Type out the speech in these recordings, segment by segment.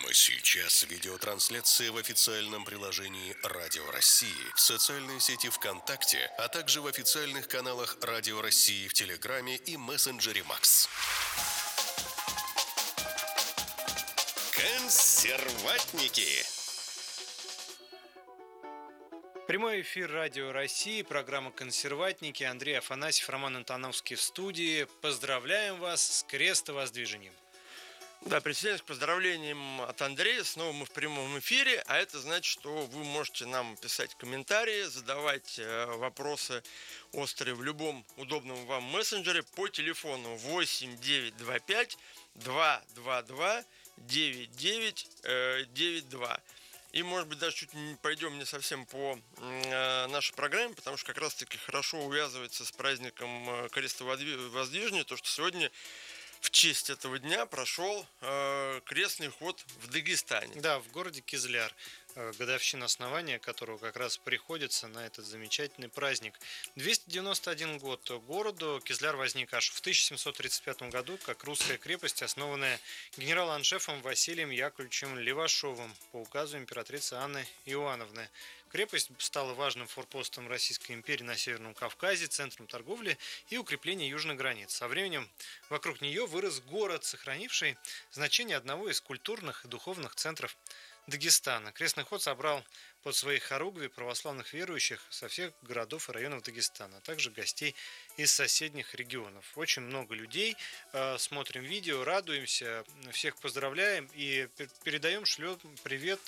Прямо сейчас видеотрансляция в официальном приложении Радио России, в социальной сети ВКонтакте, а также в официальных каналах Радио России в Телеграме и мессенджере Макс. Консерватники. Прямой эфир Радио России, программа «Консерватники». Андрей Афанасьев, Роман Антоновский в студии. Поздравляем вас с крестовоздвижением. Да, присоединяюсь к поздравлениям от Андрея. Снова мы в прямом эфире, а это значит, что вы можете нам писать комментарии, задавать вопросы острые в любом удобном вам мессенджере по телефону 8925 222 9992. И, может быть, даже чуть не пойдем не совсем по нашей программе, потому что как раз-таки хорошо увязывается с праздником крестовоздвижения, то, что сегодня в честь этого дня прошел крестный ход в Дагестане. Да, в городе Кизляр, годовщина основания которого как раз приходится на этот замечательный праздник. 291 год городу. Кизляр возник аж в 1735 году как русская крепость, основанная генерал-аншефом Василием Яковлевичем Левашовым по указу императрицы Анны Иоанновны. Крепость стала важным форпостом Российской империи на Северном Кавказе, центром торговли и укрепления южных границ. Со временем вокруг нее вырос город, сохранивший значение одного из культурных и духовных центров Дагестана. Крестный ход собрал под свои хоругви православных верующих со всех городов и районов Дагестана, а также гостей из соседних регионов. Очень много людей. Смотрим видео, радуемся, всех поздравляем и передаем, шлем привет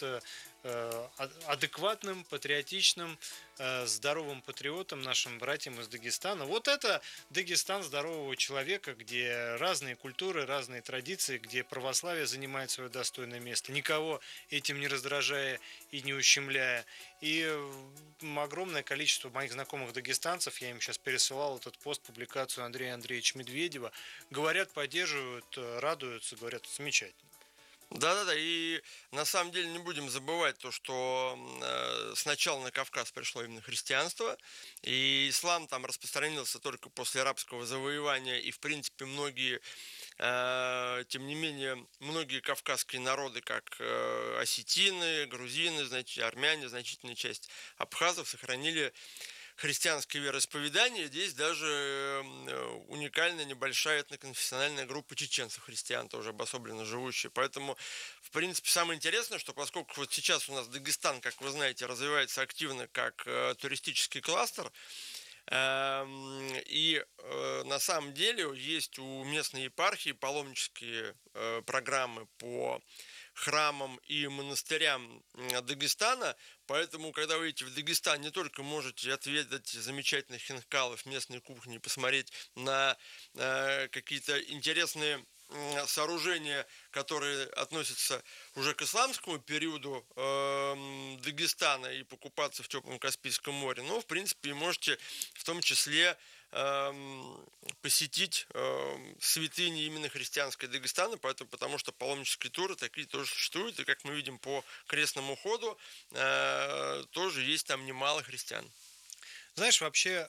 адекватным, патриотичным, здоровым патриотам, нашим братьям из Дагестана. Вот это Дагестан здорового человека, где разные культуры, разные традиции, где православие занимает свое достойное место, никого этим не раздражая и не ущемляя. И огромное количество моих знакомых дагестанцев, я им сейчас пересылал этот пост, публикацию Андрея Андреевича Медведева, говорят, поддерживают, радуются, говорят, замечательно. Да, и на самом деле не будем забывать то, что сначала на Кавказ пришло именно христианство, и ислам там распространился только после арабского завоевания, и в принципе многие, тем не менее, многие кавказские народы, как осетины, грузины, армяне, значительная часть абхазов сохранили христианское вероисповедание. Здесь даже уникальная небольшая этноконфессиональная группа чеченцев-христиан, тоже обособленно живущие. Поэтому, в принципе, самое интересное, что поскольку вот сейчас у нас Дагестан, как вы знаете, развивается активно как туристический кластер, и на самом деле есть у местной епархии паломнические программы по храмам и монастырям Дагестана, поэтому, когда вы едете в Дагестан, не только можете отведать замечательных хинкалов местной кухни, посмотреть на какие-то интересные сооружения, которые относятся уже к исламскому периоду Дагестана, и покупаться в теплом Каспийском море, но, в принципе, можете в том числе посетить святыни именно христианской Дагестана, потому что паломнические туры такие тоже существуют, и, как мы видим по крестному ходу, тоже есть там немало христиан. Знаешь, вообще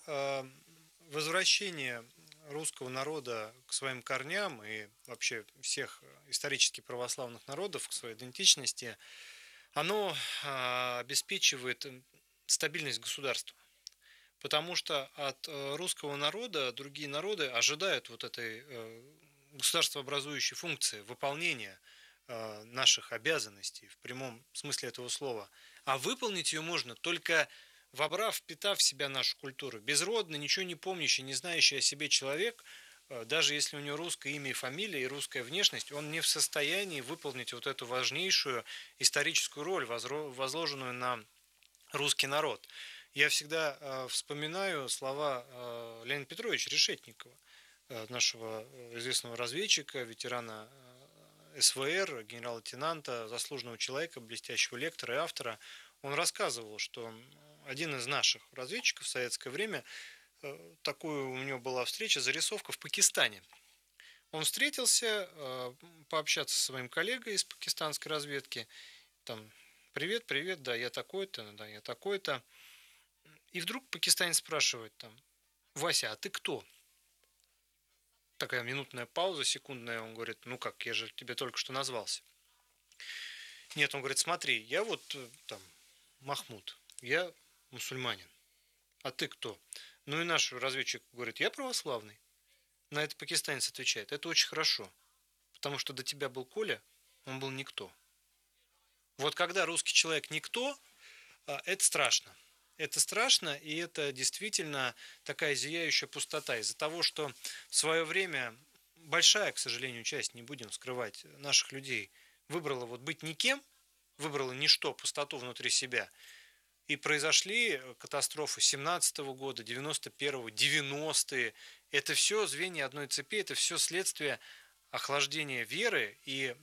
возвращение русского народа к своим корням и вообще всех исторически православных народов к своей идентичности, оно обеспечивает стабильность государства. Потому что от русского народа другие народы ожидают вот этой государствообразующей функции, выполнения наших обязанностей в прямом смысле этого слова. А выполнить ее можно только вобрав, впитав в себя нашу культуру. Безродный, ничего не помнящий, не знающий о себе человек, даже если у него русское имя и фамилия и русская внешность, он не в состоянии выполнить вот эту важнейшую историческую роль, возложенную на русский народ. Я всегда вспоминаю слова Леонида Петровича Решетникова, нашего известного разведчика, ветерана СВР, генерал-лейтенанта, заслуженного человека, блестящего лектора и автора. Он рассказывал, что один из наших разведчиков в советское время, такую у него была встреча, зарисовка в Пакистане. Он встретился, пообщаться со своим коллегой из пакистанской разведки, там, привет, да, я такой-то. И вдруг пакистанец спрашивает там: Вася, а ты кто? Такая минутная пауза, секундная, он говорит: ну как, я же тебе только что назвался. Нет, он говорит, смотри, я вот там Махмуд, я мусульманин, а ты кто? Ну и наш разведчик говорит, я православный. На это пакистанец отвечает, это очень хорошо, потому что до тебя был Коля, он был никто. Вот когда русский человек никто, это страшно. Это страшно, и это действительно такая зияющая пустота. Из-за того, что в свое время большая, к сожалению, часть, не будем скрывать, наших людей выбрала вот быть никем, выбрала ничто, пустоту внутри себя. И произошли катастрофы 17-го года, 91-го, 90-е. Это все звенья одной цепи, это все следствие охлаждения веры и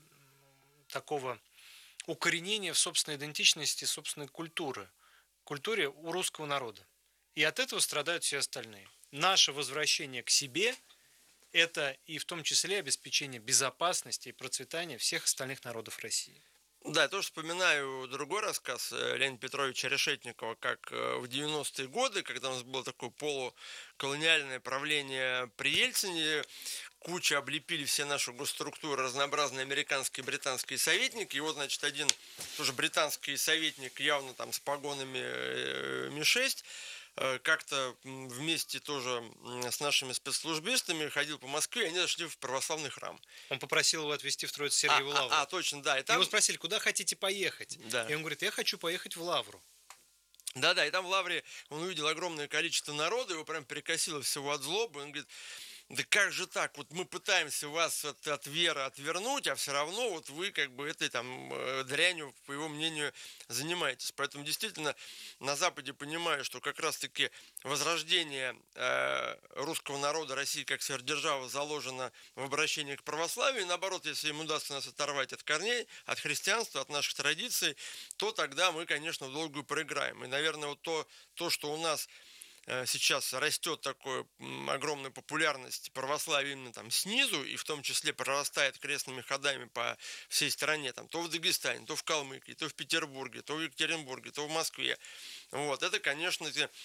такого укоренения в собственной идентичности, собственной культуре у русского народа. И от этого страдают все остальные. Наше возвращение к себе – это и в том числе обеспечение безопасности и процветания всех остальных народов России. Да, я тоже вспоминаю другой рассказ Леонида Петровича Решетникова, как в 90-е годы, когда у нас было такое полуколониальное правление при Ельцине, куча облепили все наши госструктуры, разнообразные американские и британские советники, и вот, значит, один тоже британский советник, явно там с погонами Ми-6, как-то вместе тоже с нашими спецслужбистами ходил по Москве, и они зашли в православный храм. Он попросил его отвезти в Троице-Сергиеву Лавру. Точно, да. И там... Его спросили, куда хотите поехать? Да. И он говорит, я хочу поехать в Лавру. Да, и там в Лавре он увидел огромное количество народа, его прям перекосило всего от злобы. Он говорит, да как же так, вот мы пытаемся вас от веры отвернуть, а все равно вот вы как бы этой там дрянью, по его мнению, занимаетесь. Поэтому действительно на Западе понимаю, что как раз-таки возрождение русского народа, России как сверхдержавы заложено в обращении к православию. И наоборот, если им удастся нас оторвать от корней, от христианства, от наших традиций, то тогда мы, конечно, в долгую проиграем. И, наверное, вот то, что у нас сейчас растет такая огромная популярность православия именно там снизу, и в том числе прорастает крестными ходами по всей стране, там, то в Дагестане, то в Калмыкии, то в Петербурге, то в Екатеринбурге, то в Москве. Вот, это, конечно,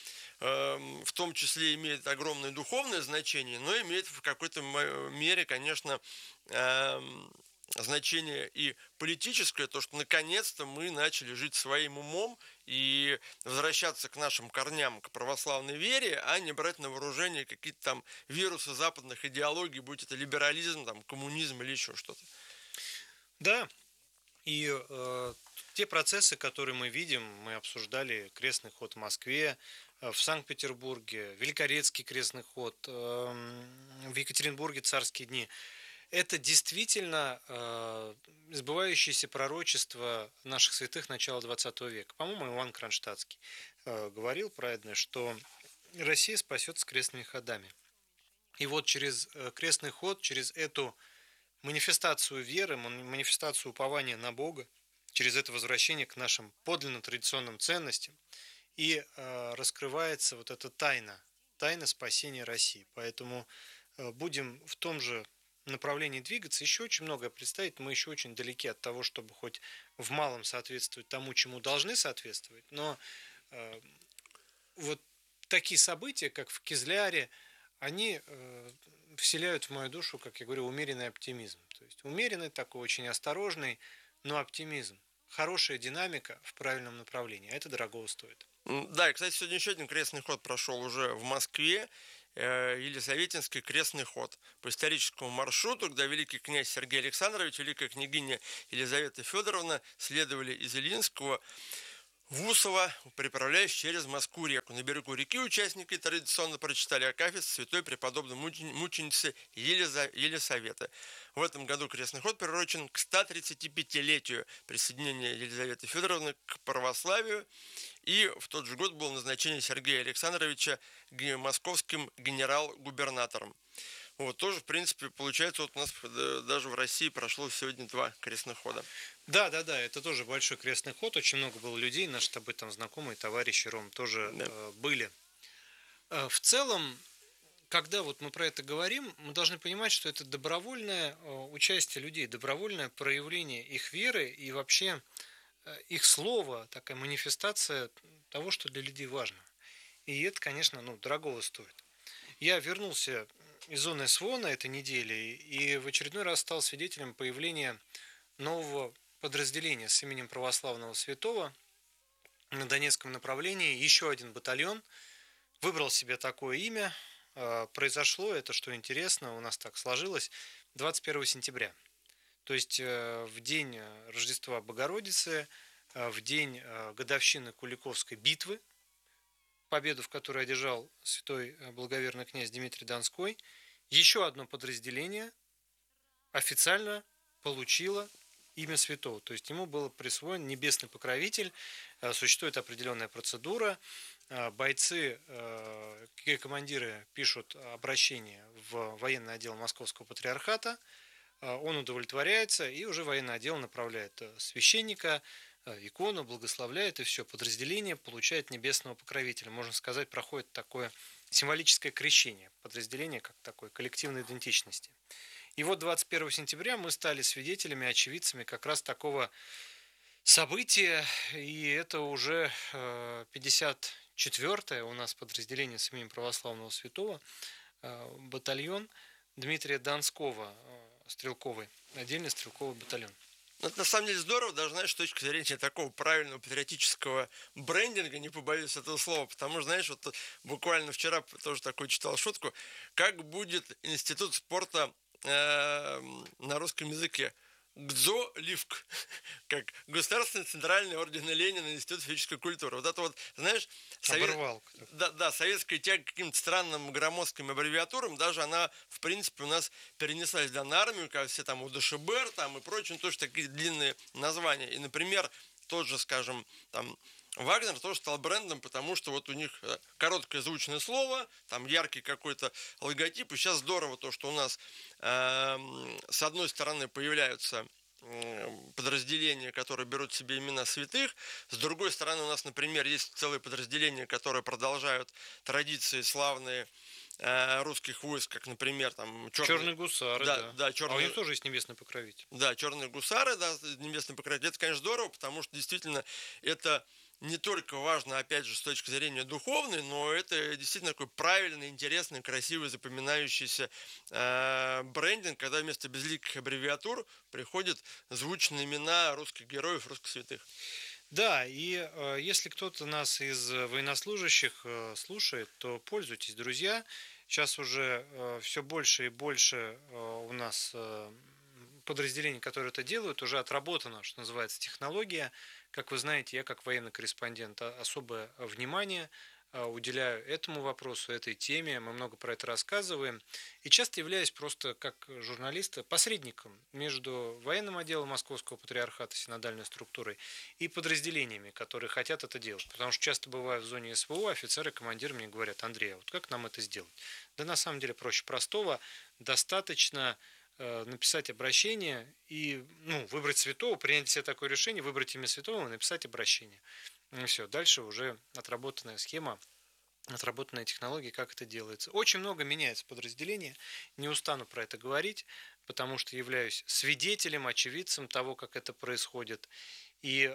в том числе имеет огромное духовное значение, но имеет в какой-то мере, конечно, значение и политическое, то, что наконец-то мы начали жить своим умом и возвращаться к нашим корням, к православной вере, а не брать на вооружение какие-то там вирусы западных идеологий, будь это либерализм, там, коммунизм или еще что-то. Да, и те процессы, которые мы видим, мы обсуждали крестный ход в Москве, в Санкт-Петербурге, Великорецкий крестный ход, в Екатеринбурге царские дни. Это действительно сбывающееся пророчество наших святых начала XX века. По-моему, Иоанн Кронштадтский говорил правильно, что Россия спасется крестными ходами. И вот через крестный ход, через эту манифестацию веры, манифестацию упования на Бога, через это возвращение к нашим подлинно традиционным ценностям, и раскрывается вот эта тайна спасения России. Поэтому будем в том же направлении двигаться. Еще очень многое предстоит. Мы еще очень далеки от того, чтобы хоть в малом соответствовать тому, чему должны соответствовать. Но вот такие события, как в Кизляре, они вселяют в мою душу, как я говорю, умеренный оптимизм. То есть умеренный, такой очень осторожный, но оптимизм. Хорошая динамика в правильном направлении. А это дорого стоит. Да, и, кстати, сегодня еще один крестный ход прошел уже в Москве. Елизаветинский крестный ход по историческому маршруту, когда великий князь Сергей Александрович, великая княгиня Елизавета Федоровна следовали из Илинского в Усово, переправляясь через Москву-реку. На берегу реки участники традиционно прочитали акафист святой преподобной мученицы Елисаветы. В этом году крестный ход приурочен к 135-летию присоединения Елизаветы Федоровны к православию. И в тот же год было назначение Сергея Александровича московским генерал-губернатором. Вот, тоже, в принципе, получается, вот у нас даже в России прошло сегодня 2 крестных хода. Да, это тоже большой крестный ход. Очень много было людей, наши с тобой там знакомые, товарищи Ром тоже были. В целом, когда вот мы про это говорим, мы должны понимать, что это добровольное участие людей, добровольное проявление их веры и вообще их слова, такая манифестация того, что для людей важно. И это, конечно, дорогого стоит. Я вернулся из зоны СВО на этой неделе и в очередной раз стал свидетелем появления нового подразделение с именем православного святого на Донецком направлении, еще один батальон выбрал себе такое имя. Произошло это, что интересно, у нас так сложилось, 21 сентября. То есть в день Рождества Богородицы, в день годовщины Куликовской битвы, победу в которой одержал святой благоверный князь Дмитрий Донской, еще одно подразделение официально получило имя святого. То есть ему был присвоен небесный покровитель, существует определенная процедура. Бойцы, командиры пишут обращение в военный отдел Московского патриархата, он удовлетворяется, и уже военный отдел направляет священника, икону, благословляет, и все, подразделение получает небесного покровителя. Можно сказать, проходит такое символическое крещение подразделения, как такой коллективной идентичности. И вот 21 сентября мы стали свидетелями, очевидцами как раз такого события, и это уже 54-е у нас подразделение с именем православного святого, батальон Дмитрия Донского, стрелковый, отдельный стрелковый батальон. Это на самом деле здорово, даже, знаешь, с точки зрения такого правильного патриотического брендинга, не побоюсь этого слова, потому что, знаешь, вот буквально вчера тоже такую читал шутку, как будет институт спорта на русском языке. ГДЗО-ЛИФК, как Государственный Центральный Орден Ленина, Институт физической культуры. Вот это вот, знаешь, советская тяга к каким-то странным громоздким аббревиатурам, даже она, в принципе, у нас перенеслась на армию, как все там УДШБР там и прочее, тоже такие длинные названия. И, например, тот же, скажем, там, Вагнер тоже стал брендом, потому что вот у них короткое звучное слово, там яркий какой-то логотип. И сейчас здорово то, что у нас с одной стороны появляются подразделения, которые берут себе имена святых. С другой стороны, у нас, например, есть целые подразделения, которые продолжают традиции славные русских войск, как, например, там черные гусары, да. А у них тоже есть небесный покровитель. Да, черные гусары, да, небесный покровитель. Это, конечно, здорово, потому что действительно это не только важно, опять же, с точки зрения духовной, но это действительно такой правильный, интересный, красивый, запоминающийся брендинг, когда вместо безликих аббревиатур приходят звучные имена русских героев, русских святых. Да, и если кто-то нас из военнослужащих слушает, то пользуйтесь, друзья. Сейчас уже все больше и больше у нас подразделений, которые это делают, уже отработана, что называется, технология. Как вы знаете, я как военный корреспондент особое внимание уделяю этому вопросу, этой теме. Мы много про это рассказываем. И часто являюсь просто как журналист посредником между военным отделом Московского патриархата, синодальной структурой, и подразделениями, которые хотят это делать. Потому что часто бываю в зоне СВО, офицеры, командиры мне говорят: Андрей, а вот как нам это сделать? Да на самом деле проще простого. Достаточно написать обращение и выбрать святого, принять себе такое решение, выбрать имя святого и написать обращение. И все, дальше уже отработанная схема, отработанные технологии, как это делается. Очень много меняется подразделение, не устану про это говорить, потому что являюсь свидетелем, очевидцем того, как это происходит. И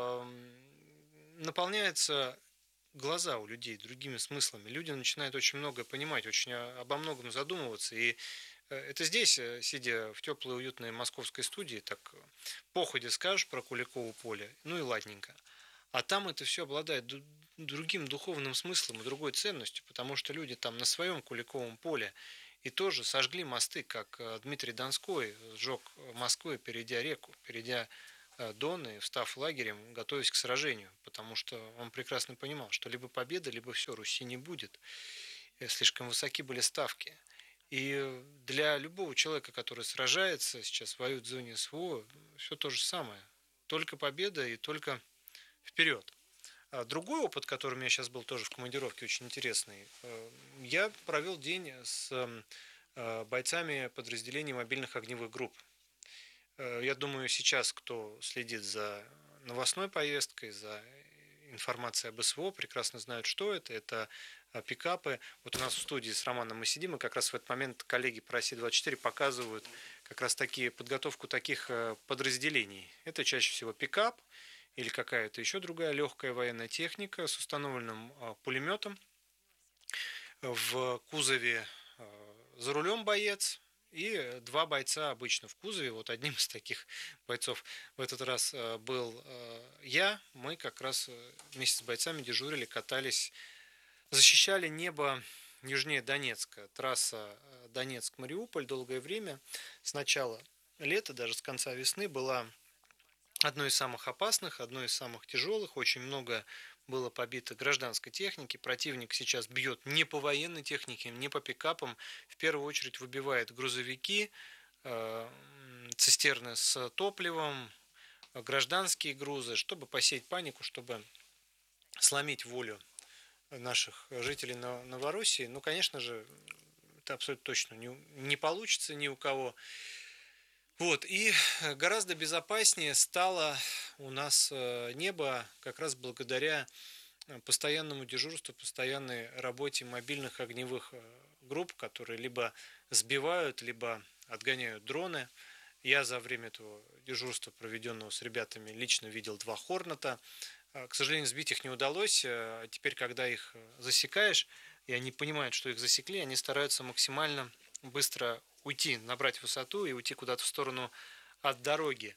наполняются глаза у людей другими смыслами. Люди начинают очень многое понимать, очень обо многом задумываться. И это здесь, сидя в теплой, уютной московской студии, так походе скажешь про Куликово поле, ну и ладненько. А там это все обладает другим духовным смыслом и другой ценностью, потому что люди там на своем Куликовом поле и тоже сожгли мосты, как Дмитрий Донской сжег Москву, перейдя реку, перейдя Дон и встав лагерем, готовясь к сражению, потому что он прекрасно понимал, что либо победа, либо все, Руси не будет. Слишком высоки были ставки. И для любого человека, который сражается, сейчас воюет в зоне СВО, все то же самое. Только победа и только вперед. Другой опыт, который у меня сейчас был тоже в командировке, очень интересный. Я провел день с бойцами подразделений мобильных огневых групп. Я думаю, сейчас, кто следит за новостной повесткой, за информацией об СВО, прекрасно знают, что это. Это пикапы. Вот у нас в студии с Романом мы сидим, и как раз в этот момент коллеги по России-24 показывают как раз подготовку таких подразделений. Это чаще всего пикап или какая-то еще другая легкая военная техника с установленным пулеметом. В кузове за рулем боец и 2 бойца обычно в кузове. Вот одним из таких бойцов в этот раз был я. Мы как раз вместе с бойцами дежурили, катались, защищали небо южнее Донецка. Трасса Донецк-Мариуполь долгое время, с начала лета, даже с конца весны, была одной из самых опасных, одной из самых тяжелых. Очень много было побито гражданской техники. Противник сейчас бьет не по военной технике, не по пикапам. В первую очередь выбивает грузовики, цистерны с топливом, гражданские грузы, чтобы посеять панику, чтобы сломить волю наших жителей Новороссии. Ну, конечно же, это абсолютно точно не получится ни у кого. Вот, и гораздо безопаснее стало у нас небо как раз благодаря постоянному дежурству, постоянной работе мобильных огневых групп, которые либо сбивают, либо отгоняют дроны. Я за время этого дежурства, проведенного с ребятами, лично видел 2 Хорната. К сожалению, сбить их не удалось. Теперь, когда их засекаешь, и они понимают, что их засекли, они стараются максимально быстро уйти, набрать высоту и уйти куда-то в сторону от дороги.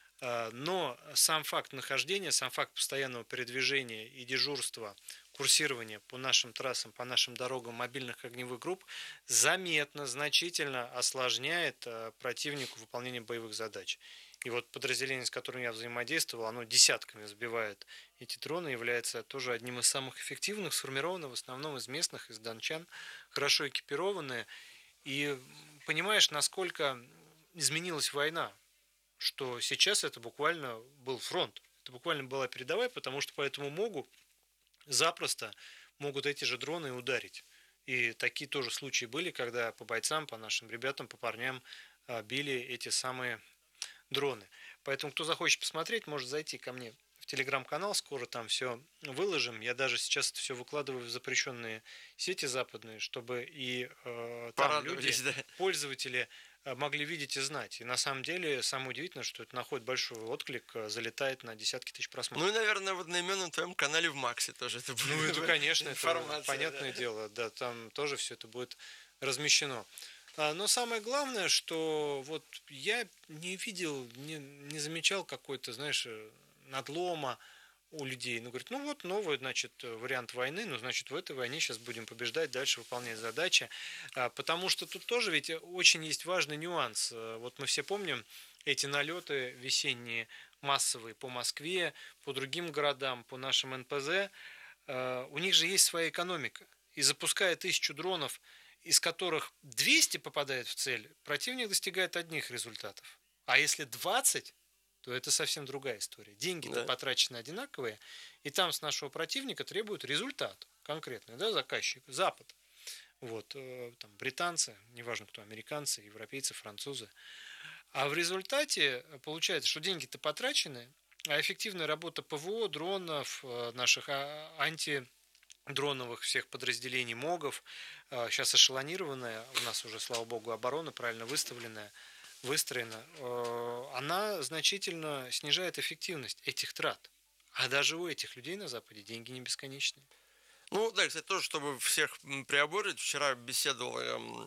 Но сам факт нахождения, сам факт постоянного передвижения и дежурства, курсирования по нашим трассам, по нашим дорогам мобильных огневых групп заметно, значительно осложняет противнику выполнение боевых задач. И вот подразделение, с которым я взаимодействовал, оно десятками сбивает эти дроны, является тоже одним из самых эффективных, сформировано в основном из местных, из дончан, хорошо экипированные. И понимаешь, насколько изменилась война, что сейчас это буквально был фронт, это буквально была передовая, потому что по этому запросто могут эти же дроны ударить. И такие тоже случаи были, когда по бойцам, по нашим ребятам, по парням били эти самые дроны. Поэтому, кто захочет посмотреть, может зайти ко мне в телеграм-канал, скоро там все выложим. Я даже сейчас это все выкладываю в запрещенные сети западные, чтобы и там люди, да, пользователи могли видеть и знать. И на самом деле самое удивительное, что это находит большой отклик, залетает на десятки тысяч просмотров. Ну и, наверное, в одноименном твоем канале в Максе тоже это будет. Ну, это, конечно, информация, это понятное дело, да, там тоже все это будет размещено. Но самое главное, что вот я не видел, не замечал какой-то, знаешь, надлома у людей. Ну, говорит, ну вот новый, значит, вариант войны, ну, значит, в этой войне сейчас будем побеждать, дальше выполнять задачи. Потому что тут тоже ведь очень есть важный нюанс. Вот мы все помним эти налеты весенние, массовые по Москве, по другим городам, по нашим НПЗ. У них же есть своя экономика. И запуская 1000 дронов, из которых 200 попадает в цель, противник достигает одних результатов. А если 20, то это совсем другая история. Деньги-то потрачены одинаковые, и там с нашего противника требуют результат конкретный, да, заказчик, Запад. Вот, там, британцы, неважно кто, американцы, европейцы, французы. А в результате получается, что деньги-то потрачены, а эффективная работа ПВО, дронов, наших антидроновых всех подразделений МОГов, сейчас эшелонированная, у нас уже, слава богу, оборона правильно выстроена, она значительно снижает эффективность этих трат. А даже у этих людей на Западе деньги не бесконечные. Ну, да, кстати, тоже, чтобы всех приободрить, вчера беседовал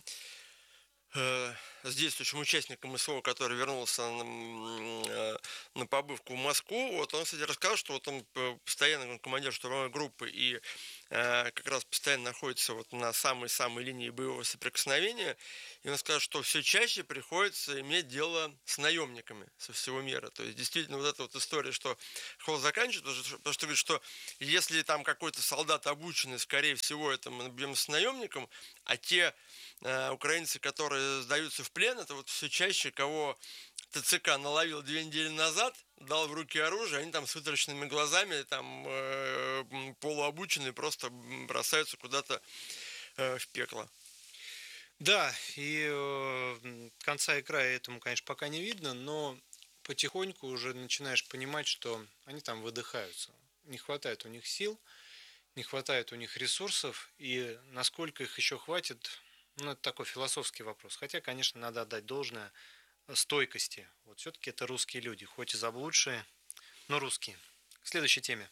с действующим участником СВО, который вернулся на побывку в Москву. Вот он, кстати, рассказал, что вот он постоянно командир штурмовой группы и как раз постоянно находится вот на самой-самой линии боевого соприкосновения. И он сказал, что все чаще приходится иметь дело с наемниками со всего мира. То есть, действительно, вот эта вот история, что школа заканчивается, потому что говорит, что если там какой-то солдат обученный, скорее всего, это мы набьем с наемником, а те украинцы, которые сдаются в плен, это вот все чаще, кого ТЦК наловил 2 недели назад, дал в руки оружие, они там с вытаращенными глазами, там полуобученные, просто бросаются куда-то в пекло. Да, и конца и края этому, конечно, пока не видно, но потихоньку уже начинаешь понимать, что они там выдыхаются. Не хватает у них сил, не хватает у них ресурсов, и насколько их еще хватит, ну, это такой философский вопрос. Хотя, конечно, надо отдать должное стойкости. Вот все-таки это русские люди, хоть и заблудшие, но русские. К следующей теме.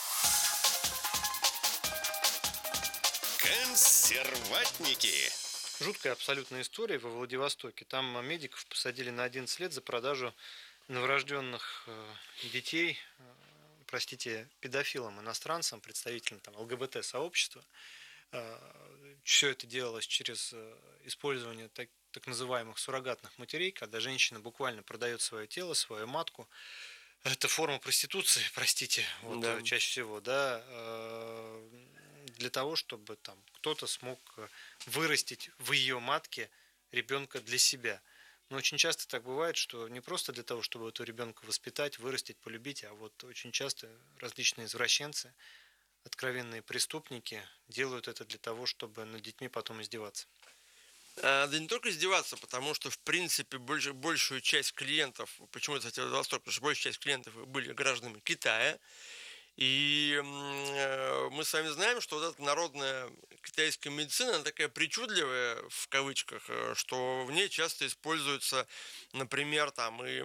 Консерватники. Жуткая абсолютная история во Владивостоке. Там медиков посадили на 11 лет за продажу новорожденных детей, простите, педофилам, иностранцам, представителям там, ЛГБТ-сообщества. Все это делалось через использование так называемых суррогатных матерей, когда женщина буквально продает свое тело, свою матку. Это форма проституции, простите, вот, Да. чаще всего, да, для того, чтобы там кто-то смог вырастить в ее матке ребенка для себя. Но очень часто так бывает, что не просто для того, чтобы этого ребенка воспитать, вырастить, полюбить, а вот очень часто различные извращенцы, откровенные преступники делают это для того, чтобы над детьми потом издеваться. Да не только издеваться, потому что, в принципе, большую часть клиентов, почему это, кстати, Владивосток, потому что большая часть клиентов были гражданами Китая, и мы с вами знаем, что вот эта народная китайская медицина, она такая причудливая, в кавычках, что в ней часто используются, например, там и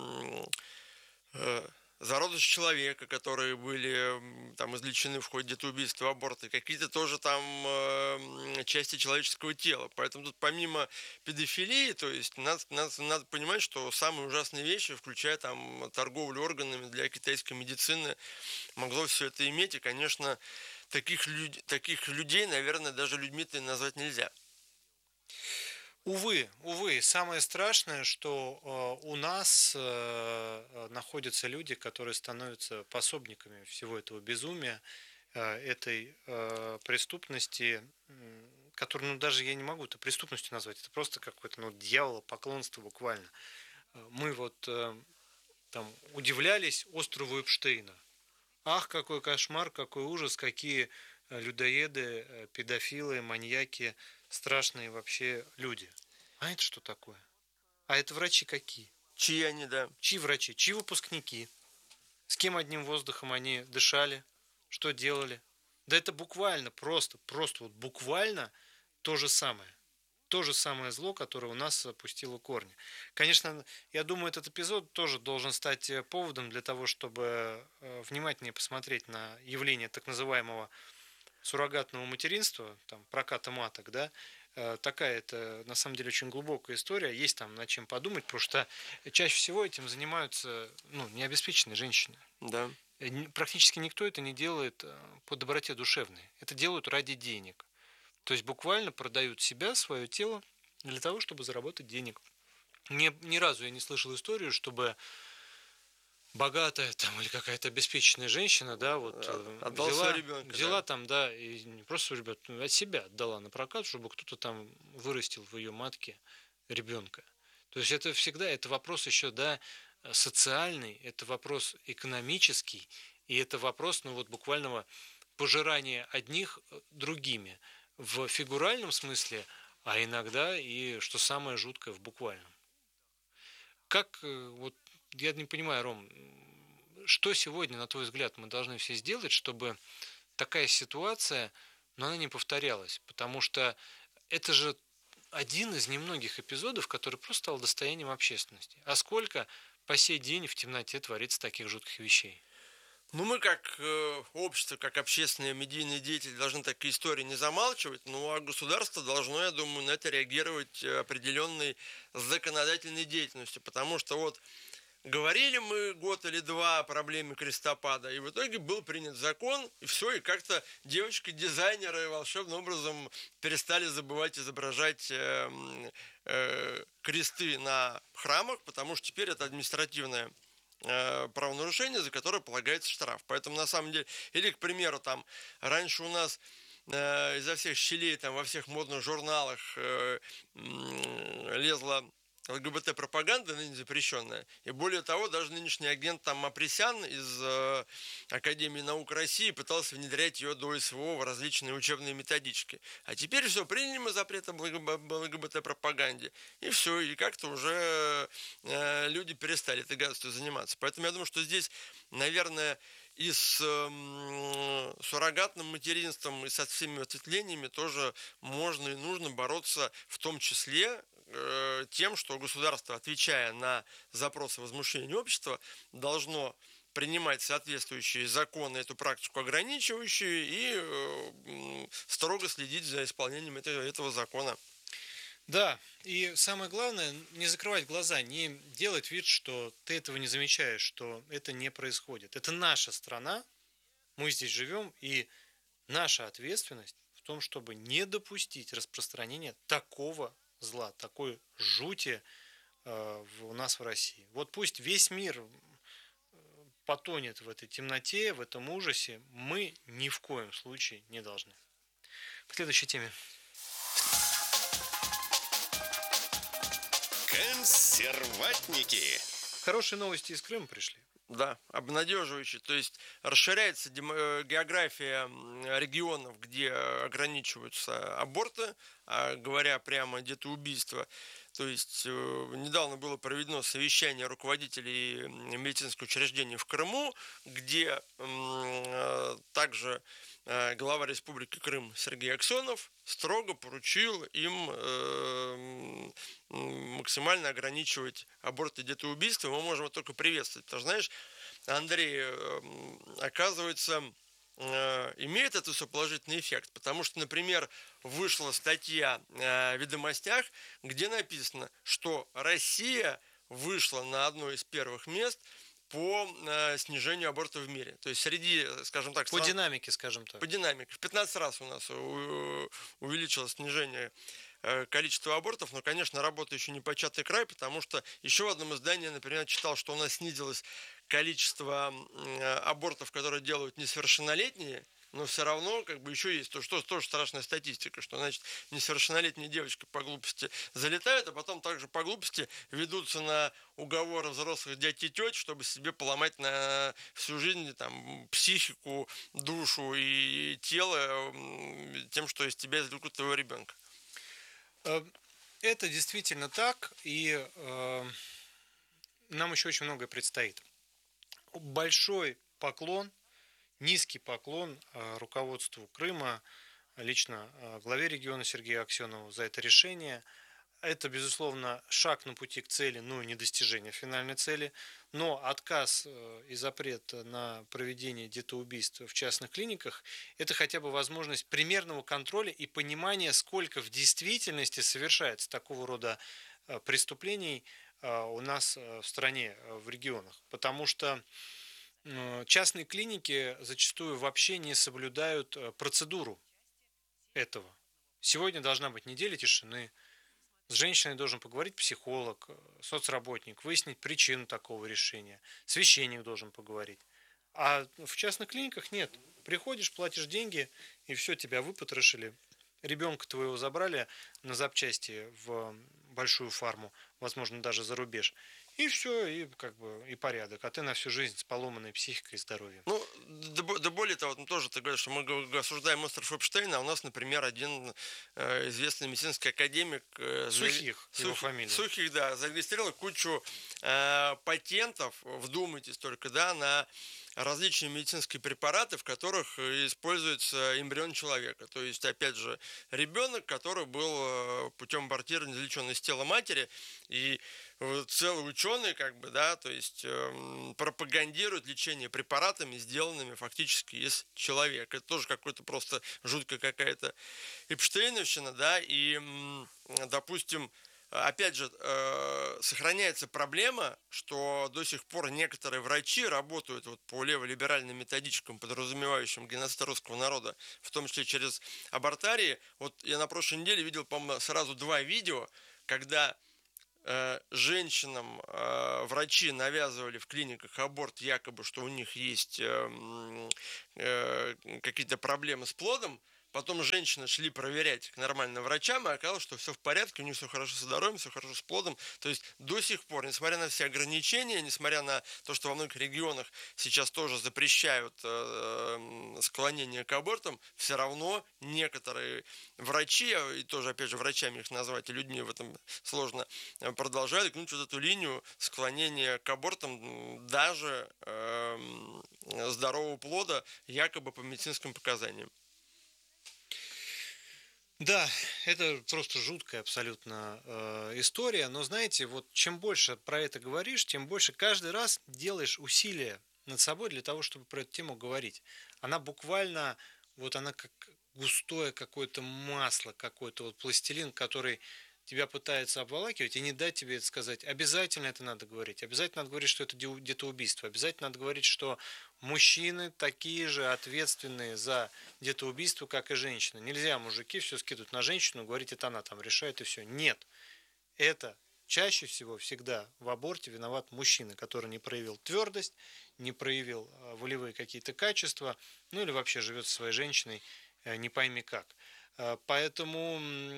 зародыши человека, которые были там излечены в ходе детоубийства, аборта, какие-то тоже там части человеческого тела. Поэтому тут помимо педофилии, то есть надо понимать, что самые ужасные вещи, включая там торговлю органами для китайской медицины, могло все это иметь. И, конечно, таких людей, наверное, даже людьми-то назвать нельзя. Увы, самое страшное, что у нас находятся люди, которые становятся пособниками всего этого безумия, этой преступности, которую, ну, даже я не могу это преступностью назвать, это просто какое-то, ну, дьяволопоклонство буквально. Мы вот там удивлялись острову Эпштейна. Ах, какой кошмар, какой ужас, какие людоеды, педофилы, маньяки, страшные вообще люди. А это что такое? А это врачи какие? Чьи они, да? Чьи врачи? Чьи выпускники? С кем одним воздухом они дышали? Что делали? Да это буквально, просто вот буквально то же самое. То же самое зло, которое у нас опустило корни. Конечно, я думаю, этот эпизод тоже должен стать поводом для того, чтобы внимательнее посмотреть на явление так называемого суррогатного материнства, там, проката маток, да, такая это на самом деле очень глубокая история, есть там над чем подумать, потому что чаще всего этим занимаются, ну, необеспеченные женщины. Да. Практически никто это не делает по доброте душевной, это делают ради денег. То есть буквально продают себя, свое тело для того, чтобы заработать денег. Ни разу я не слышал историю, чтобы богатая там или какая-то обеспеченная женщина, да, вот взяла там, да, и не просто ребенка, от себя отдала на прокат, чтобы кто-то там вырастил в ее матке ребенка. То есть это всегда, это вопрос еще, да, социальный, это вопрос экономический, и это вопрос, ну вот буквального пожирания одних другими в фигуральном смысле, а иногда и, что самое жуткое, в буквальном. Как вот я не понимаю, Ром, что сегодня, на твой взгляд, мы должны все сделать, чтобы такая ситуация, но она не повторялась? Потому что это же один из немногих эпизодов, который просто стал достоянием общественности. А сколько по сей день в темноте творится таких жутких вещей? Ну, мы как общество, как общественные медийные деятели должны такие истории не замалчивать, ну, а государство должно, я думаю, на это реагировать определенной законодательной деятельностью, потому что вот говорили мы год или два о проблеме крестопада, и в итоге был принят закон, и все, и как-то девочки-дизайнеры волшебным образом перестали забывать изображать кресты на храмах, потому что теперь это административное правонарушение, за которое полагается штраф. Поэтому, на самом деле, или, к примеру, там, раньше у нас изо всех щелей, там, во всех модных журналах лезла ЛГБТ-пропаганда, ныне запрещенная. И более того, даже нынешний агент там Апресян из Академии наук России пытался внедрять ее до СВО в различные учебные методички. А теперь все, приняли мы запрет об ЛГБТ-пропаганде, и все, и как-то уже люди перестали этой гадостью заниматься. Поэтому я думаю, что здесь, наверное, и с суррогатным материнством, и со всеми ответвлениями тоже можно и нужно бороться, в том числе тем, что государство, отвечая на запросы возмущения общества, должно принимать соответствующие законы, эту практику ограничивающие, и строго следить за исполнением этого закона. Да, и самое главное, не закрывать глаза, не делать вид, что ты этого не замечаешь, что это не происходит. Это наша страна, мы здесь живем, и наша ответственность в том, чтобы не допустить распространения такого зла, такой жути у нас в России. Вот пусть весь мир потонет в этой темноте, в этом ужасе, мы ни в коем случае не должны. К следующей теме. Консерватники. Хорошие новости из Крыма пришли. Да, обнадеживающе. То есть расширяется география регионов, где ограничиваются аборты, говоря прямо детоубийство. То есть недавно было проведено совещание руководителей медицинских учреждений в Крыму, где также глава Республики Крым Сергей Аксенов строго поручил им максимально ограничивать аборты и детоубийства. Мы можем это только приветствовать. Потому что, знаешь, Андрей, оказывается, имеет это все положительный эффект. Потому что, например, вышла статья в «Ведомостях», где написано, что Россия вышла на одно из первых мест по снижению абортов в мире. То есть среди, скажем так... По динамике, скажем так. По динамике. В 15 раз у нас увеличилось снижение количества абортов, но, конечно, работа еще не початый край, потому что еще в одном издании, например, читал, что у нас снизилось количество абортов, которые делают несовершеннолетние, но все равно как бы еще есть тоже страшная статистика, что, значит, несовершеннолетние девочки по глупости залетают, а потом также по глупости ведутся на уговоры взрослых дядь и теть, чтобы себе поломать на всю жизнь там психику, душу и тело тем, что из тебя извлекут твоего ребенка. Это действительно так, и нам еще очень многое предстоит. Большой поклон, низкий поклон руководству Крыма, лично главе региона Сергею Аксенову за это решение. Это, безусловно, шаг на пути к цели, но не достижение финальной цели. Но отказ и запрет на проведение детоубийств в частных клиниках – это хотя бы возможность примерного контроля и понимания, сколько в действительности совершается такого рода преступлений у нас в стране, в регионах. Потому что частные клиники зачастую вообще не соблюдают процедуру этого. Сегодня должна быть неделя тишины. С женщиной должен поговорить психолог, соцработник, выяснить причину такого решения. Священник должен поговорить. А в частных клиниках нет. Приходишь, платишь деньги, и все, тебя выпотрошили. Ребенка твоего забрали на запчасти в большую фарму, возможно, даже за рубеж. И все, и как бы и порядок. А ты на всю жизнь с поломанной психикой и здоровьем. Ну, да более того, тоже ты говоришь, что мы осуждаем остров Эпштейна, а у нас, например, один известный медицинский академик... Сухих, его фамилия. Сухих, да, зарегистрировал кучу патентов, вдумайтесь только, да, на различные медицинские препараты, в которых используется эмбрион человека. То есть, опять же, ребенок, который был путем абортирования извлечен из тела матери, и целый ученый, как бы, да, то есть пропагандирует лечение препаратами, сделанными фактически из человека. Это тоже какой-то просто жуткая какая-то эпштейновщина, да, и, допустим, опять же, сохраняется проблема, что до сих пор некоторые врачи работают вот по леволиберальным методичкам, подразумевающим геноцид русского народа, в том числе через абортарии. Вот я на прошлой неделе видел, по-моему, сразу 2 видео, когда женщинам врачи навязывали в клиниках аборт, якобы, что у них есть какие-то проблемы с плодом. Потом женщины шли проверять к нормальным врачам, и оказалось, что все в порядке, у них все хорошо со здоровьем, все хорошо с плодом. То есть до сих пор, несмотря на все ограничения, несмотря на то, что во многих регионах сейчас тоже запрещают склонение к абортам, все равно некоторые врачи, и тоже, опять же, врачами их назвать, и людьми в этом сложно, продолжают гнуть вот эту линию склонения к абортам даже здорового плода, якобы по медицинским показаниям. Да, это просто жуткая абсолютно история, но знаете, вот чем больше про это говоришь, тем больше каждый раз делаешь усилия над собой для того, чтобы про эту тему говорить. Она буквально, вот она как густое какое-то масло, какой-то вот пластилин, который тебя пытаются обволакивать и не дать тебе это сказать. Обязательно это надо говорить. Обязательно надо говорить, что это детоубийство. Обязательно надо говорить, что мужчины такие же ответственные за детоубийство, как и женщины. Нельзя мужики все скидывать на женщину, говорить, это она там решает и все. Нет. Это чаще всего всегда в аборте виноват мужчина, который не проявил твердость, не проявил волевые какие-то качества, ну или вообще живет со своей женщиной не пойми как. Поэтому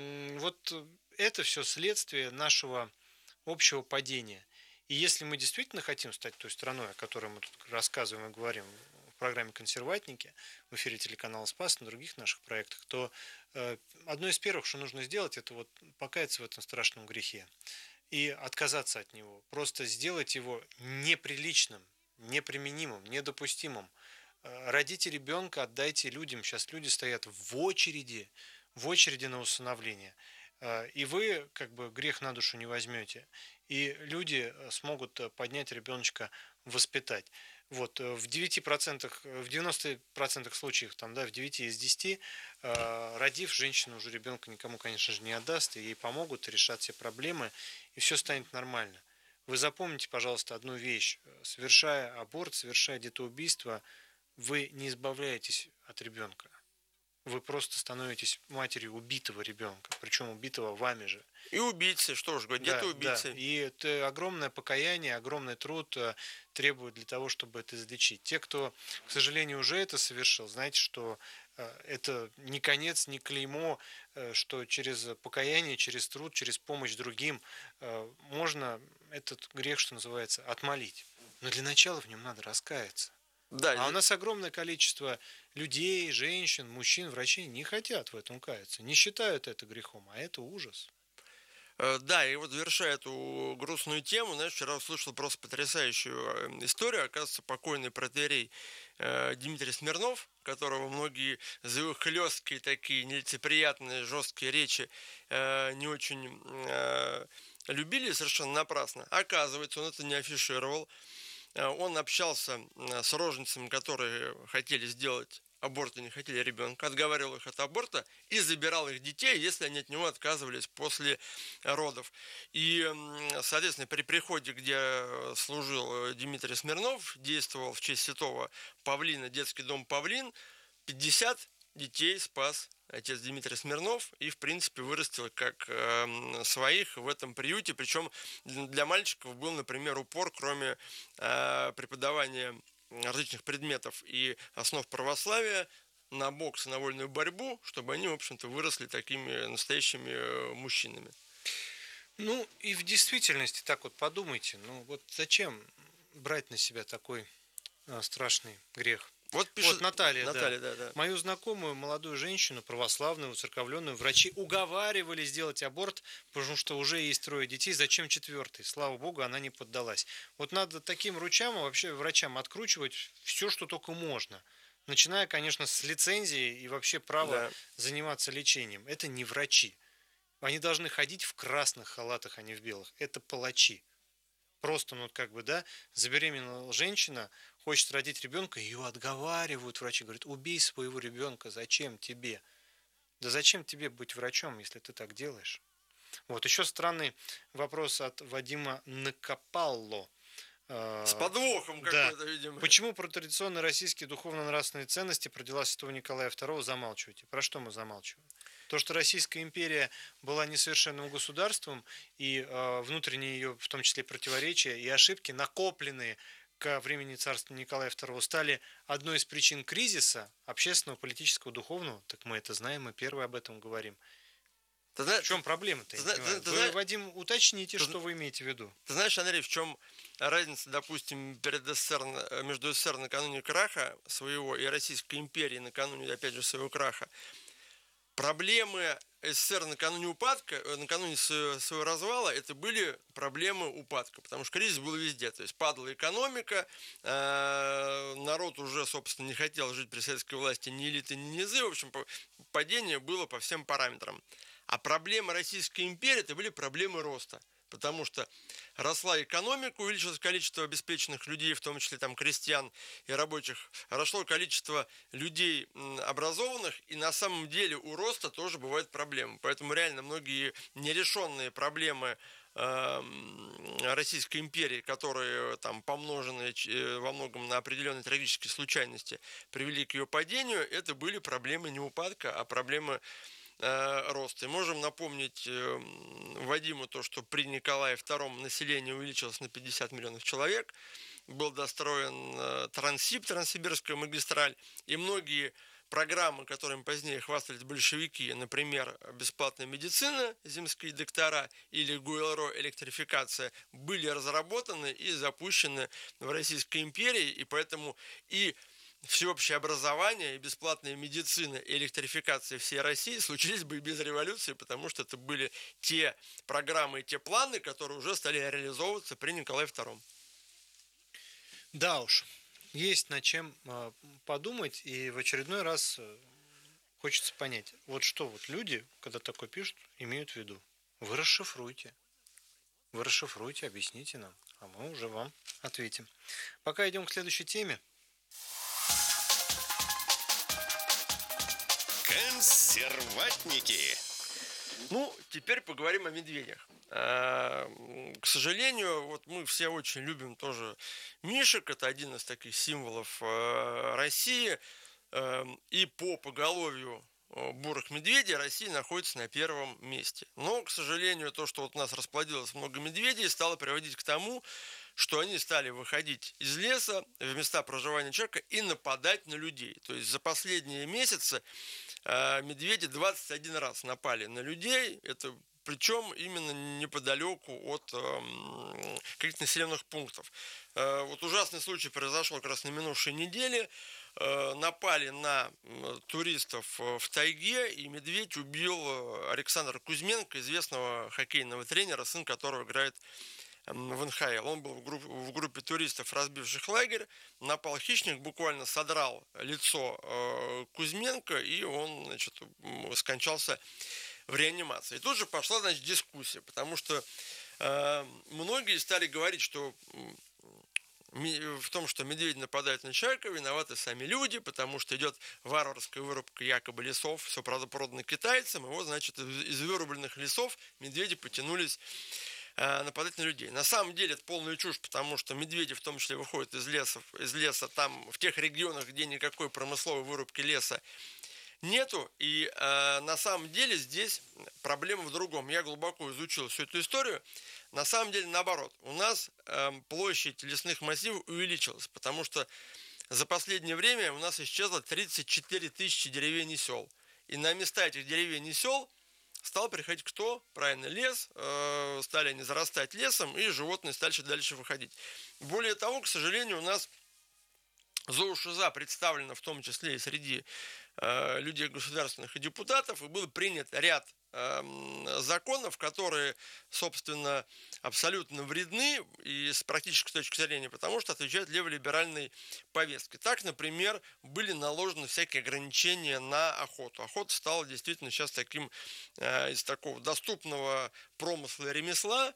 вот это все следствие нашего общего падения. И если мы действительно хотим стать той страной, о которой мы тут рассказываем и говорим в программе «Консерватники», в эфире телеканала «Спас», на других наших проектах, то одно из первых, что нужно сделать, это вот покаяться в этом страшном грехе и отказаться от него. Просто сделать его неприличным, неприменимым, недопустимым. Родите ребенка, отдайте людям. Сейчас люди стоят в очереди на усыновление. И вы как бы грех на душу не возьмете. И люди смогут поднять ребеночка, воспитать. Вот, в 9%, в 90% случаев, там, да, в 9 из 10, родив, женщина уже ребенка никому, конечно же, не отдаст, и ей помогут решать все проблемы, и все станет нормально. Вы запомните, пожалуйста, одну вещь. Совершая аборт, совершая детоубийство, вы не избавляетесь от ребенка. Вы просто становитесь матерью убитого ребенка, причем убитого вами же. И убийцы, что ж, где-то убийцы. Да. И это огромное покаяние, огромный труд требует для того, чтобы это излечить. Те, кто, к сожалению, уже это совершил, знаете, что это не конец, не клеймо, что через покаяние, через труд, через помощь другим можно этот грех, что называется, отмолить. Но для начала в нем надо раскаяться. Да, а у нас огромное количество людей, женщин, мужчин, врачей не хотят в этом каяться, не считают это грехом, а это ужас. Да, и вот завершая эту грустную тему, знаешь, вчера услышал просто потрясающую историю. Оказывается, покойный протоиерей Дмитрий Смирнов, которого многие за его хлесткие такие нелицеприятные, жесткие речи не очень любили совершенно напрасно. Оказывается, он это не афишировал. Он общался с роженицами, которые хотели сделать аборт и не хотели ребенка, отговаривал их от аборта и забирал их детей, если они от него отказывались после родов. И, соответственно, при приходе, где служил Дмитрий Смирнов, действовал в честь святого Павлина, детский дом «Павлин», 50 детей спас отец Дмитрий Смирнов и, в принципе, вырастил как своих в этом приюте. Причем для мальчиков был, например, упор, кроме преподавания различных предметов и основ православия, на бокс и на вольную борьбу, чтобы они, в общем-то, выросли такими настоящими мужчинами. Ну, и в действительности, так вот подумайте, ну вот зачем брать на себя такой страшный грех? Вот пишет Наталья, да. Мою знакомую молодую женщину, православную, уцерковленную, врачи уговаривали сделать аборт, потому что уже есть 3 детей, зачем 4-й? Слава Богу, она не поддалась. Вот надо таким ручам, вообще врачам откручивать все, что только можно. Начиная, конечно, с лицензии и вообще права заниматься лечением. Это не врачи. Они должны ходить в красных халатах, а не в белых. Это палачи. Просто, ну, как бы, да, забеременела женщина, хочет родить ребенка, ее отговаривают врачи, говорят, убей своего ребенка, зачем тебе? Да зачем тебе быть врачом, если ты так делаешь? Вот, еще странный вопрос от Вадима Накопалло. С подвохом какой-то, видимо. Почему про традиционные российские духовно-нравственные ценности, про дела святого Николая II замалчиваете? Про что мы замалчиваем? То, что Российская империя была несовершенным государством, и внутренние ее, в том числе, противоречия и ошибки, накопленные ко времени царства Николая II, стали одной из причин кризиса общественного, политического, духовного, так мы это знаем, мы первые об этом говорим. В чем проблема-то? Вы, Вадим, уточните, что вы имеете в виду. Ты знаешь, Андрей, в чем разница, допустим, между СССР накануне краха своего и Российской империи накануне, опять же, своего краха? Проблемы СССР накануне своего развала, это были проблемы упадка, потому что кризис был везде. То есть падала экономика, народ уже, собственно, не хотел жить при советской власти, ни элиты, ни низы. В общем, падение было по всем параметрам. А проблемы Российской империи, это были проблемы роста. потому что росла экономика, увеличилось количество обеспеченных людей, в том числе там крестьян и рабочих, росло количество людей образованных, и на самом деле у роста тоже бывают проблемы. Поэтому реально многие нерешенные проблемы Российской империи, которые там помножены во многом на определенные трагические случайности, привели к ее падению, это были проблемы не упадка, а проблемы роста. И можем напомнить Вадиму то, что при Николае II население увеличилось на 50 миллионов человек, был достроен Транссибирская магистраль, и многие программы, которыми позднее хвастались большевики, например, бесплатная медицина, земские доктора или ГУЛРО, электрификация, были разработаны и запущены в Российской империи, и поэтому и всеобщее образование, и бесплатная медицина, и электрификация всей России случились бы и без революции, потому что это были те программы и те планы, которые уже стали реализовываться при Николае II. Да уж, есть над чем подумать, и в очередной раз хочется понять, вот что вот люди, когда такое пишут, имеют в виду. Вы расшифруйте, объясните нам, а мы уже вам ответим. Пока идем к следующей теме. Консерватники. Ну, теперь поговорим о медведях. К сожалению, вот мы все очень любим тоже мишек. Это один из таких символов России. И по поголовью бурых медведей Россия находится на первом месте. Но, к сожалению, то, что вот у нас расплодилось много медведей, стало приводить к тому, что они стали выходить из леса в места проживания человека и нападать на людей. То есть за последние месяцы медведи 21 раз напали на людей, это причем именно неподалеку от каких-то населенных пунктов. Вот ужасный случай произошел как раз на минувшей неделе. Напали на туристов в тайге, и медведь убил Александра Кузьменко, известного хоккейного тренера, сын которого играет в НХЛ. Он был в группе туристов, разбивших лагерь, напал хищник, буквально содрал лицо Кузьменко, и он, значит, скончался в реанимации. И тут же пошла, значит, дискуссия, потому что многие стали говорить, что в том, что медведи нападают на человека, виноваты сами люди, потому что идет варварская вырубка якобы лесов, все правда продано китайцам, и вот, значит, из вырубленных лесов медведи потянулись нападать на людей. На самом деле это полная чушь, потому что медведи в том числе выходят из леса там, в тех регионах, где никакой промысловой вырубки леса нету, и на самом деле здесь проблема в другом. Я глубоко изучил всю эту историю. На самом деле наоборот. У нас площадь лесных массивов увеличилась, потому что за последнее время у нас исчезло 34 тысячи деревень и сел. И на места этих деревень и сел стал приходить кто? Правильно, лес. Стали они зарастать лесом, и животные стали дальше выходить. Более того, к сожалению, у нас зоошиза представлена в том числе и среди людей государственных и депутатов, и был принят ряд законов, которые, собственно, абсолютно вредны и с практической точки зрения, потому что отвечают леволиберальной повестке. Так, например, были наложены всякие ограничения на охоту. Охота стала действительно сейчас таким, из такого доступного промысла и ремесла,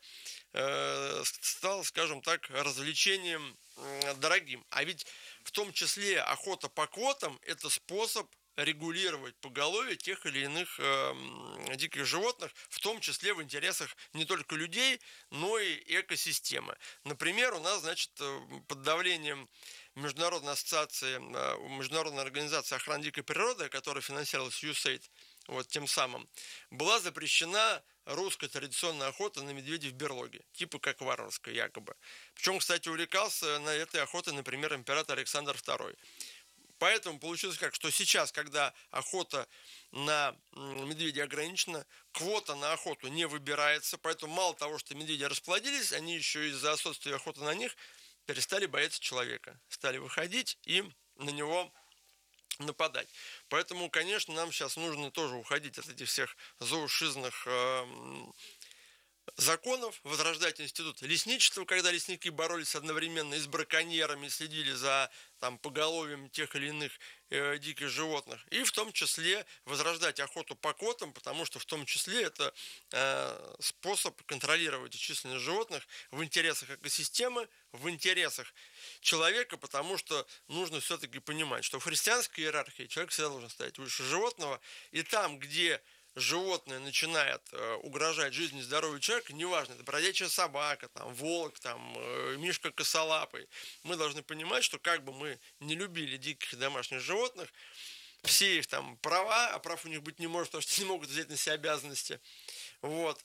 стала, скажем так, развлечением дорогим. А ведь в том числе охота по квотам – это способ регулировать поголовье тех или иных диких животных, в том числе в интересах не только людей, но и экосистемы. Например, у нас, значит, под давлением Международной ассоциации, Международной организации охраны дикой природы, которая финансировалась USAID, вот тем самым, была запрещена русская традиционная охота на медведей в берлоге, типа как варварская якобы. Причем, кстати, увлекался на этой охоте, например, император Александр II. Поэтому получилось как, что сейчас, когда охота на медведей ограничена, квота на охоту не выбирается, поэтому мало того, что медведи расплодились, они еще из-за отсутствия охоты на них перестали бояться человека, стали выходить и на него нападать. Поэтому, конечно, нам сейчас нужно тоже уходить от этих всех зоошизных законов, возрождать институт лесничества, когда лесники боролись одновременно и с браконьерами, следили за поголовьем тех или иных диких животных, и в том числе возрождать охоту по котам, потому что в том числе это способ контролировать численность животных в интересах экосистемы, в интересах человека, потому что нужно все-таки понимать, что в христианской иерархии человек всегда должен стоять выше животного, и там, где животное начинает угрожать жизни и здоровью человека, неважно, это бродячая собака, там, волк, там, мишка косолапый, мы должны понимать, что как бы мы не любили диких и домашних животных, все их там права, а прав у них быть не может, потому что не могут взять на себя обязанности, вот,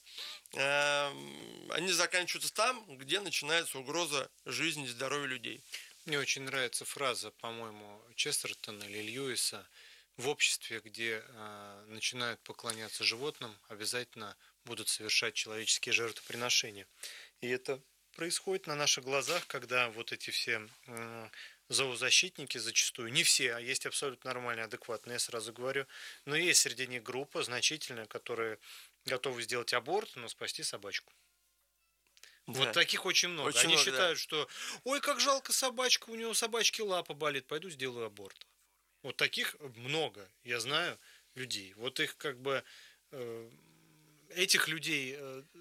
они заканчиваются там, где начинается угроза жизни и здоровью людей. Мне очень нравится фраза, по-моему, Честертона или Льюиса: в обществе, где начинают поклоняться животным, обязательно будут совершать человеческие жертвоприношения. И это происходит на наших глазах, когда вот эти все зоозащитники зачастую, не все, а есть абсолютно нормальные, адекватные, я сразу говорю, но есть среди них группа значительная, которые готовы сделать аборт, но спасти собачку. Вот Да. таких очень много. Очень Они много, считают, что ой, как жалко собачку, у него собачки лапа болит, пойду сделаю аборт. Вот таких много, я знаю, людей. Вот их как бы, этих людей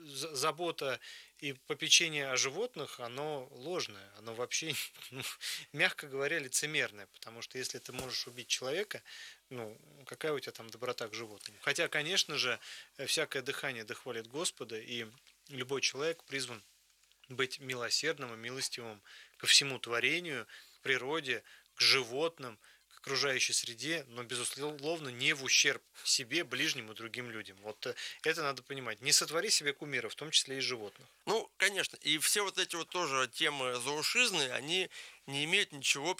забота и попечение о животных, оно ложное, оно вообще, ну, мягко говоря, лицемерное, потому что если ты можешь убить человека, ну, какая у тебя там доброта к животным? Хотя, конечно же, всякое дыхание дохвалит Господа, и любой человек призван быть милосердным и милостивым ко всему творению, к природе, к животным, к окружающей среде, но, безусловно, не в ущерб себе, ближним и другим людям. Вот это надо понимать. Не сотвори себе кумира, в том числе и животных. Ну, конечно. И все вот эти вот тоже темы зоошизны, они не имеют ничего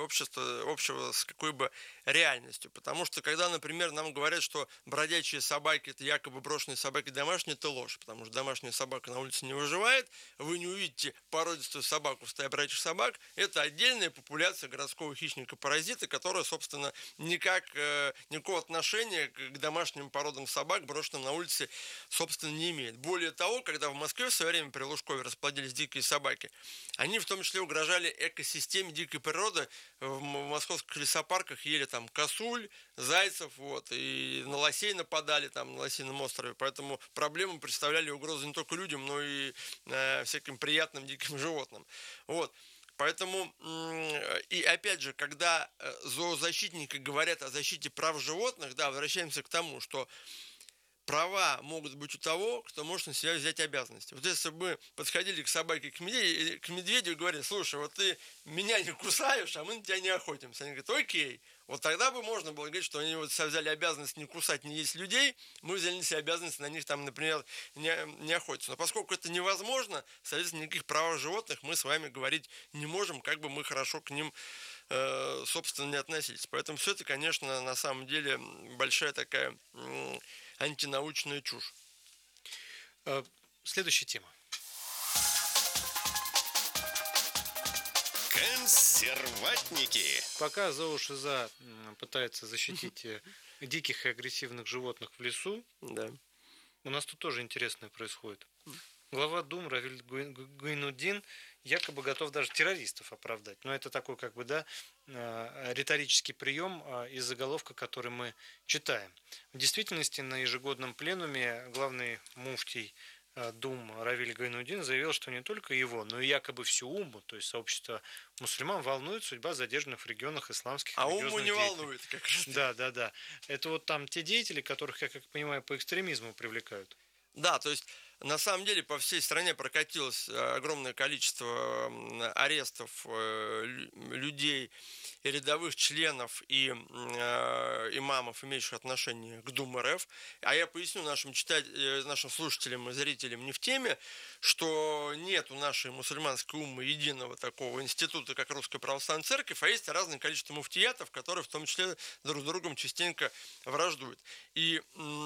общего с какой бы реальностью. Потому что, когда, например, нам говорят, что бродячие собаки – это якобы брошенные собаки домашние, это ложь. Потому что домашняя собака на улице не выживает. Вы не увидите породистую собаку в стае бродячих собак. Это отдельная популяция городского хищника-паразита, которая, собственно, никакого отношения к домашним породам собак, брошенным на улице, собственно, не имеет. Более того, когда в Москве в свое время при Лужкове расплодились дикие собаки, они в том числе угрожали экосистеме дикой природы. В московских лесопарках ели там косуль, зайцев, вот, и на лосей нападали там на Лосином острове. Поэтому проблему представляли угрозу не только людям, но и всяким приятным диким животным. Вот. Поэтому, и опять же, когда зоозащитники говорят о защите прав животных, да, возвращаемся к тому, что права могут быть у того, кто может на себя взять обязанности. Вот если бы мы подходили к собаке, к медведю и говорили: слушай, вот ты меня не кусаешь, а мы на тебя не охотимся. Они говорят: окей. Вот тогда бы можно было говорить, что они вот взяли обязанность не кусать, не есть людей, мы взяли на себя обязанность на них, там, например, не охотиться. Но поскольку это невозможно, соответственно, никаких правах животных мы с вами говорить не можем, как бы мы хорошо к ним, собственно, не относились. Поэтому все это, конечно, на самом деле большая такая антинаучная чушь. Следующая тема. Консерватники. Пока зоошиза пытается защитить диких и агрессивных животных в лесу, Да. у нас тут тоже интересное происходит. Глава Дум Равиль Гайнуддин якобы готов даже террористов оправдать. Но это такой, как бы, да, риторический прием из заголовка, который мы читаем. В действительности на ежегодном пленуме главный муфтий Дум Равиль Гайнуддин заявил, что не только его, но и якобы всю Умму, то есть сообщество мусульман, волнует судьба задержанных в регионах исламских А религиозных Умму не деятелей. волнует, как раз. Да. Это вот там те деятели, которых, я как понимаю, по экстремизму привлекают. Да, то есть на самом деле по всей стране прокатилось огромное количество арестов людей и рядовых членов и имамов, имеющих отношение к Дум РФ. А я поясню нашим слушателям и зрителям не в теме, что нет у нашей мусульманской уммы единого такого института, как Русская Православная Церковь, а есть разное количество муфтиятов, которые в том числе друг с другом частенько враждуют. И